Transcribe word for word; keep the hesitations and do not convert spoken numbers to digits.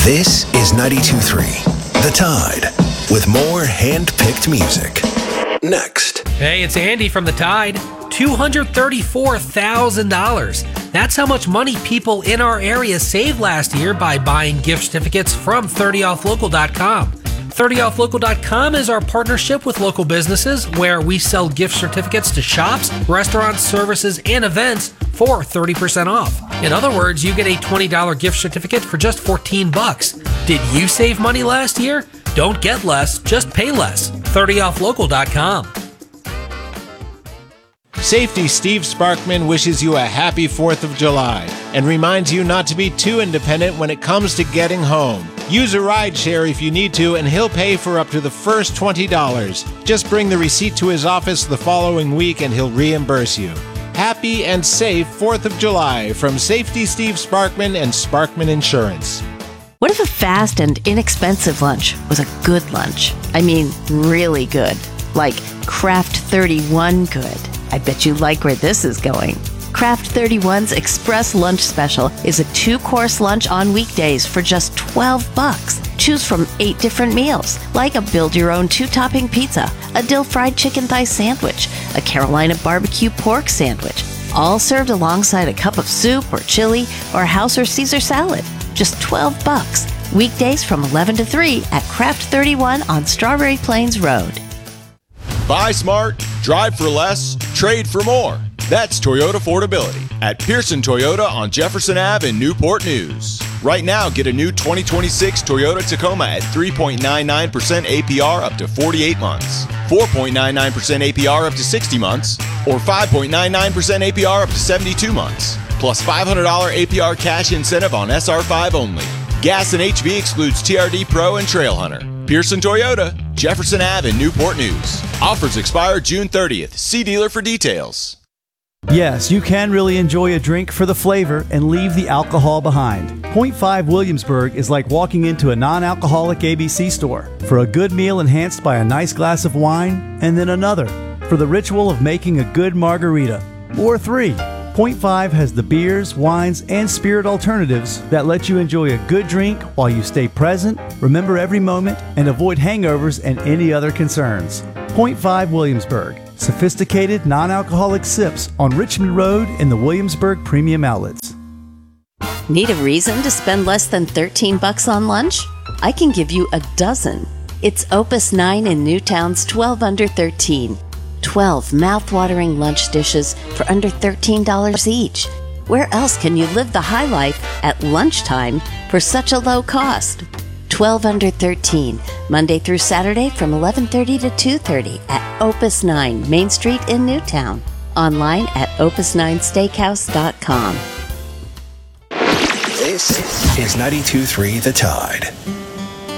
This is ninety-two point three, The Tide, with more hand-picked music. Next. Hey, it's Andy from The Tide. two hundred thirty-four thousand dollars. That's how much money people in our area saved last year by buying gift certificates from thirty off local dot com. thirty off local dot com is our partnership with local businesses where we sell gift certificates to shops, restaurants, services, and events for thirty percent off. In other words, you get a twenty dollars gift certificate for just fourteen bucks. Did you save money last year? Don't get less, just pay less. thirty off local dot com. Safety Steve Sparkman wishes you a happy fourth of July and reminds you not to be too independent when it comes to getting home. Use a ride share if you need to, and he'll pay for up to the first twenty dollars. Just bring the receipt to his office the following week and he'll reimburse you. Happy and safe fourth of July from Safety Steve Sparkman and Sparkman Insurance. What if a fast and inexpensive lunch was a good lunch? I mean, really good. Like Craft thirty-one good. I bet you like where this is going. Craft thirty-one's Express Lunch Special is a two-course lunch on weekdays for just twelve bucks. Choose from eight different meals, like a build-your-own two-topping pizza, a dill-fried chicken thigh sandwich, a Carolina barbecue pork sandwich, all served alongside a cup of soup or chili or house or Caesar salad. Just twelve bucks. Weekdays from eleven to three at Craft thirty-one on Strawberry Plains Road. Buy smart, drive for less, trade for more. That's Toyota affordability at Pearson Toyota on Jefferson Avenue in Newport News. Right now, get a new twenty twenty-six Toyota Tacoma at three point nine nine percent A P R up to forty-eight months, four point nine nine percent A P R up to sixty months, or five point nine nine percent A P R up to seventy-two months, plus five hundred dollars A P R cash incentive on S R five only. Gas and H V excludes T R D Pro and Trailhunter. Pearson Toyota, Jefferson Avenue, Newport News. Offers expire June thirtieth. See dealer for details. Yes, you can really enjoy a drink for the flavor and leave the alcohol behind. Point five Williamsburg is like walking into a non-alcoholic A B C store for a good meal enhanced by a nice glass of wine and then another for the ritual of making a good margarita, or three. Point five has the beers, wines, and spirit alternatives that let you enjoy a good drink while you stay present, remember every moment, and avoid hangovers and any other concerns. Point five Williamsburg. Sophisticated, non-alcoholic sips on Richmond Road in the Williamsburg Premium Outlets. Need a reason to spend less than thirteen bucks on lunch? I can give you a dozen. It's Opus nine in Newtown's twelve under thirteen. twelve mouth-watering lunch dishes for under thirteen dollars each. Where else can you live the high life at lunchtime for such a low cost? twelve under thirteen, Monday through Saturday from eleven thirty to two thirty at Opus nine, Main Street in Newtown. Online at opus nine steakhouse dot com. This is ninety-two point three The Tide.